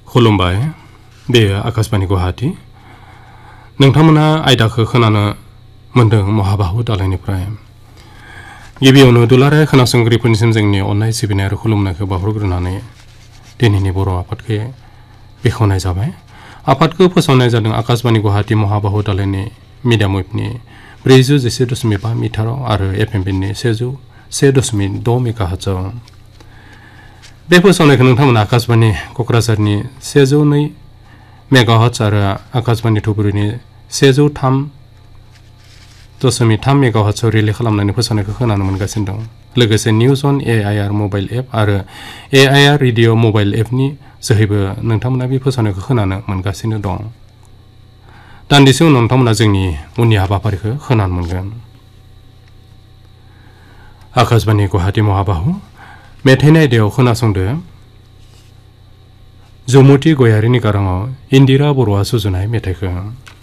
खुलुमबाय बेयो आकाशबाणी गुवाहाटी नोंथांमोना आयदाखौ खोनानो मोनदों महाबाहु दालायनिफ्राय गिबियावनो दुलाराय खोनासंगिरिफोरनिसिम जोंनि अननाय सिबिनाय आरो खुलुमनायखौ बावहरग्रोनानै दिनैनि बर' आफादखौ बेखेवनाय जाबाय। आफादखौ फोसावनाय जादों आकाशबाणी गुवाहाटी महाबाहु दालायनि मिडियाम वेभनि 411.5 मिटाराव आरो एफएम बेन्डनि 101.6 मेगाहार्ट्जआव। बे फोसावनायखौ नोंथांमोना आकाशबाणी क'क्राझारनि 102 मेगाहार्ट्ज आरो आकाशबाणी धुबुरीनि 103.3 मेगाहार्ट्जआव रिले खालामनानै फोसावनायखौ खोनानो मोनगासिनो दं। लोगोसे निउज अन AIR मबाइल एप आरो AIR रेडिअ मबाइल एपनि जोहैबो नोंथांमोना बे फोसावनायखौ खोनानो मोनगासिनो दं। दान्दिसे उनाव नोंथांमोना जोंनि उननि हाबाफारिखौ खोनानो मोनगोन। आकाशबाणी गुवाहाटी महाबाहु मेथाइनि आयदायाव खोनासंदो जमुति गयारिनि गाराङाव इन्दिरा बर'आ सुजुनाय मेथाइखौ।